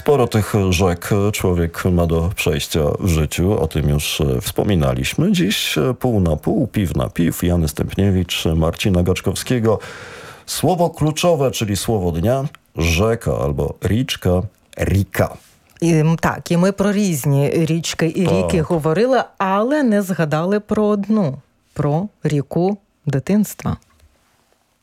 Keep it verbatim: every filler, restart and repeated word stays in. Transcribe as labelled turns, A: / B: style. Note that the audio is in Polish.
A: Sporo tych rzek człowiek ma do przejścia w życiu, o tym już wspominaliśmy. Dziś pół na pół, piw na piw, Jany Stępniewicz, Marcina Gaczkowskiego. Słowo kluczowe, czyli słowo dnia, rzeka albo річка, ріка.
B: І, так, і ми про різні річки і ріки говорили, але не згадали про одну, про ріку дитинства.